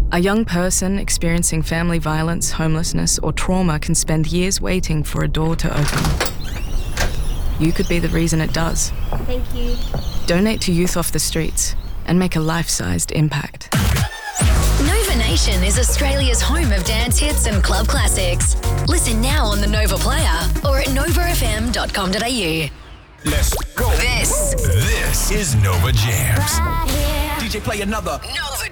A young person experiencing family violence, homelessness, or trauma can spend years waiting for a door to open. You could be the reason it does. Thank you. Donate to Youth Off the Streets and make a life-sized impact. Nova Nation is Australia's home of dance hits and club classics. Listen now on the Nova Player or at novafm.com.au. Let's go. This is Nova Jams. Right here. DJ, play another. Nova